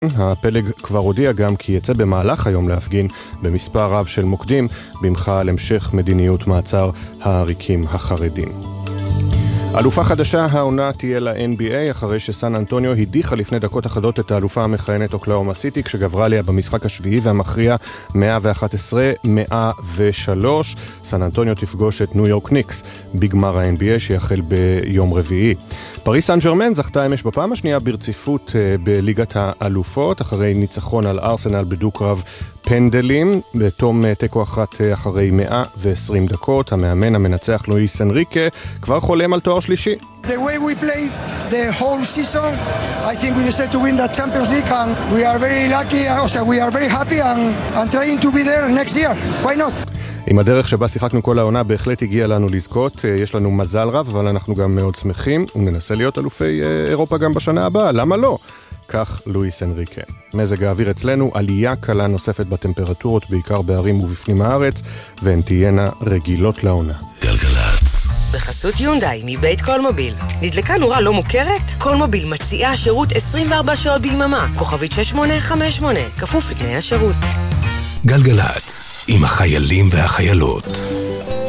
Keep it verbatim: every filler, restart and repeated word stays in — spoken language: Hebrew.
הפלג כבר הודיע גם כי יצא במהלך היום להפגין במספר רב של מוקדים במחאה על המשך מדיניות מעצר העריקים החרדים. אלופה חדשה העונה תהיה ל-אן בי איי אחרי שסן אנטוניו הדיחה לפני דקות אחדות את האלופה המכהנת אוקלהומה סיטי כשגברה עליה במשחק השביעי והמכריע מאה ואחת עשרה מאה ושלוש. סן אנטוניו תפגוש את ניו יורק ניקס בגמר ה-אן בי איי שיחל ביום רביעי. פריס סן ז'רמן זכתה אמש בפעם השנייה ברציפות בליגת האלופות אחרי ניצחון על ארסנל בדו-קרב פנדלים בתום תיקו אחת אחרי מאה ועשרים דקות. המאמן המנצח לואיס אנריקה כבר חולם על תואר שלישי. The way we played the whole season, I think we deserve to win the Champions League and we are very lucky, also we are very happy and, and trying to be there next year. Why not? עם הדרך שבה שיחקנו כל העונה בהחלט הגיע לנו לזכות, יש לנו מזל רב, אבל אנחנו גם מאוד שמחים וננסה להיות אלופי אירופה גם בשנה הבאה, למה לא? כך לואיס אנריקה. מזג האוויר אצלנו, עלייה קלה נוספת בטמפרטורות, בעיקר בערים ובפנים הארץ, והן תהיינה רגילות לעונה. גלגלצ. בחסות יונדאי מבית קולמוביל. נדלקה נורה לא מוכרת? קולמוביל מציעה שירות עשרים וארבע שעות ביממה. כוכבית שש שמונה חמש שמונה. כפוף לתנאי השירות. גלגלצ. עם החיילים והחיילות.